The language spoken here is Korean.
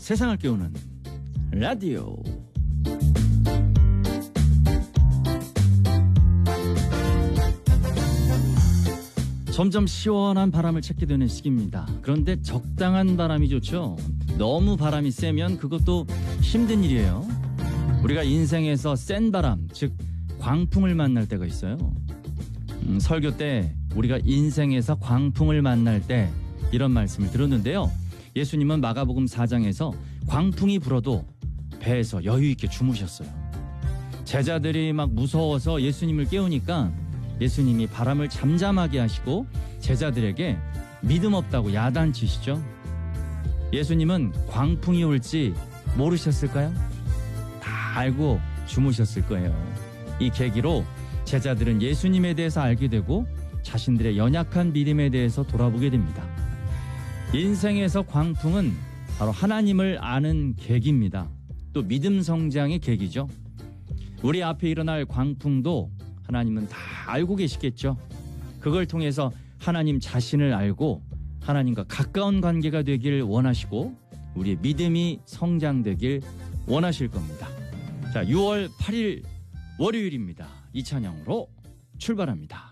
세상을 깨우는 라디오. 점점 시원한 바람을 찾게 되는 시기입니다. 그런데 적당한 바람이 좋죠. 너무 바람이 세면 그것도 힘든 일이에요. 우리가 인생에서 센 바람, 즉 광풍을 만날 때가 있어요. 설교 때 우리가 인생에서 광풍을 만날 때 이런 말씀을 들었는데요. 예수님은 마가복음 4장에서 광풍이 불어도 배에서 여유 있게 주무셨어요. 제자들이 막 무서워서 예수님을 깨우니까 예수님이 바람을 잠잠하게 하시고 제자들에게 믿음 없다고 야단치시죠. 예수님은 광풍이 올지 모르셨을까요? 다 알고 주무셨을 거예요. 이 계기로 제자들은 예수님에 대해서 알게 되고 자신들의 연약한 믿음에 대해서 돌아보게 됩니다. 인생에서 광풍은 바로 하나님을 아는 계기입니다. 또 믿음 성장의 계기죠. 우리 앞에 일어날 광풍도 하나님은 다 알고 계시겠죠. 그걸 통해서 하나님 자신을 알고 하나님과 가까운 관계가 되길 원하시고 우리의 믿음이 성장되길 원하실 겁니다. 자, 6월 8일 월요일입니다. 이 찬양으로 출발합니다.